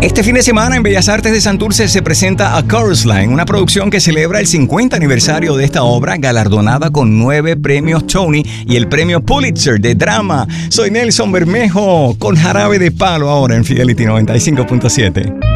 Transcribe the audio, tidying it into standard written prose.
Este fin de semana en Bellas Artes de Santurce se presenta A Chorus Line, una producción que celebra el 50 aniversario de esta obra, galardonada con 9 premios Tony y el premio Pulitzer de drama. Soy Nelson Bermejo con Jarabe de Palo ahora en Fidelity 95.7.